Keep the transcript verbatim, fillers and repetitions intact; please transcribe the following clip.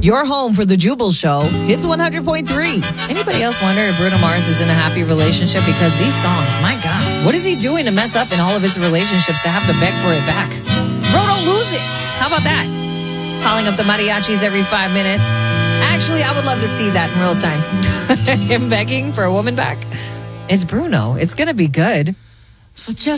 Your home for the Jubal Show. Hits one hundred point three. Anybody else wonder if Bruno Mars is in a happy relationship? Because these songs, my God, what is he doing to mess up in all of his relationships to have to beg for it back? Bro, don't lose it. How about that? Calling up the mariachis every five minutes. Actually, I would love to see that in real time. Him begging for a woman back. It's Bruno. It's going to be good. For just